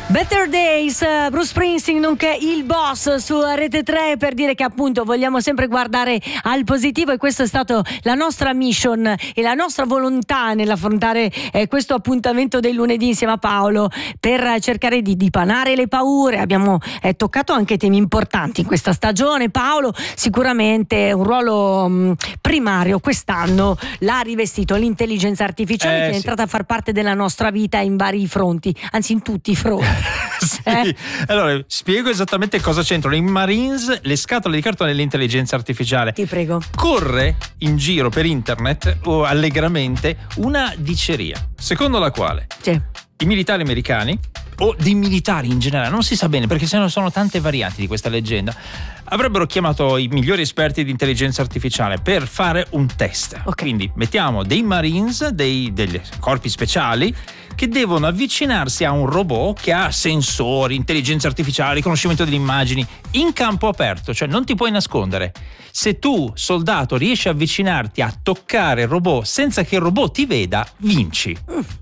Better Days, Bruce Springsteen nonché il boss su Rete 3, per dire che appunto vogliamo sempre guardare al positivo, e questo è stato la nostra mission e la nostra volontà nell'affrontare questo appuntamento del lunedì insieme a Paolo, per cercare di dipanare le paure. Abbiamo toccato anche temi importanti in questa stagione. Paolo sicuramente un ruolo primario quest'anno l'ha rivestito l'intelligenza artificiale, che è entrata a far parte della nostra vita in vari fronti, anzi in tutti i fronti. Sì. Allora spiego esattamente cosa c'entrano in Marines le scatole di cartone e l'intelligenza artificiale. Ti prego. Corre in giro per internet o allegramente una diceria secondo la quale i militari americani, o di militari in generale, non si sa bene perché se ne sono tante varianti di questa leggenda, avrebbero chiamato i migliori esperti di intelligenza artificiale per fare un test. Quindi mettiamo dei Marines, degli corpi speciali, che devono avvicinarsi a un robot che ha sensori, intelligenza artificiale, riconoscimento delle immagini, in campo aperto, cioè non ti puoi nascondere. Se tu, soldato, riesci a avvicinarti a toccare il robot senza che il robot ti veda, vinci.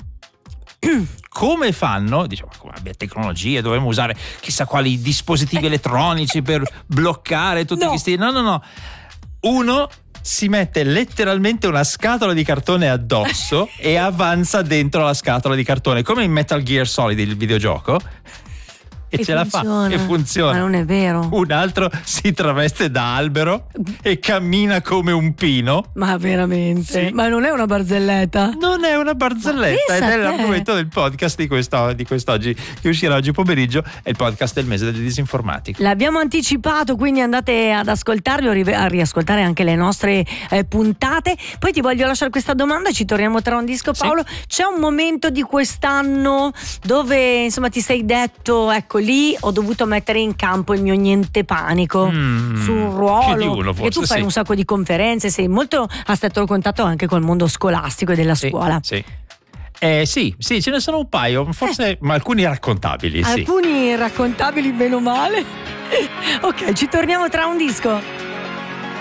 Come fanno? Diciamo, come abbia tecnologie, dovremmo usare chissà quali dispositivi elettronici per bloccare tutti questi. No. Uno si mette letteralmente una scatola di cartone addosso e avanza dentro la scatola di cartone, come in Metal Gear Solid, il videogioco. E ce funziona. La fa e funziona. Ma non è vero. Un altro si traveste da albero e cammina come un pino. Ma veramente? Sì. Ma non è una barzelletta? Non è una barzelletta, ed è l'argomento del podcast di quest'oggi, che uscirà oggi pomeriggio. È il podcast del mese delle disinformatiche. L'abbiamo anticipato, quindi andate ad ascoltarlo, a riascoltare anche le nostre puntate. Poi ti voglio lasciare questa domanda, ci torniamo tra un disco, Paolo. Sì. C'è un momento di quest'anno dove insomma ti sei detto, ecco, lì ho dovuto mettere in campo il mio niente panico su un ruolo, più di uno, forse, che tu fai un sacco di conferenze, sei molto a stretto contatto anche col mondo scolastico e della scuola. Sì. Sì, ce ne sono un paio, forse, ma alcuni raccontabili. Alcuni raccontabili, meno male. Ok, ci torniamo tra un disco.